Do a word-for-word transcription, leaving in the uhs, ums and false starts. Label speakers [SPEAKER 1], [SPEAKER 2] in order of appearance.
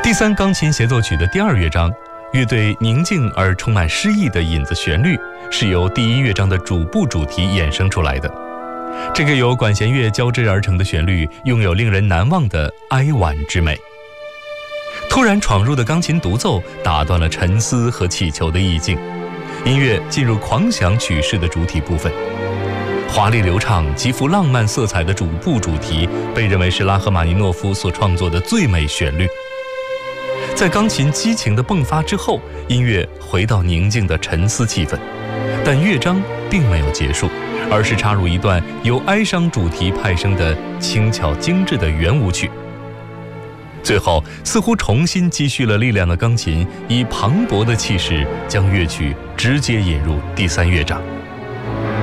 [SPEAKER 1] 第三钢琴协奏曲的第二乐章，乐队宁静而充满诗意的引子旋律，是由第一乐章的主部主题衍生出来的。这个由管弦乐交织而成的旋律，拥有令人难忘的哀婉之美。突然闯入的钢琴独奏打断了沉思和祈求的意境，音乐进入狂想曲式的主体部分。华丽流畅、极富浪漫色彩的主部主题被认为是拉赫玛尼诺夫所创作的最美旋律。在钢琴激情的迸发之后，音乐回到宁静的沉思气氛，但乐章并没有结束，而是插入一段由哀伤主题派生的轻巧精致的圆舞曲。最后，似乎重新积蓄了力量的钢琴，以磅礴的气势将乐曲直接引入第三乐章。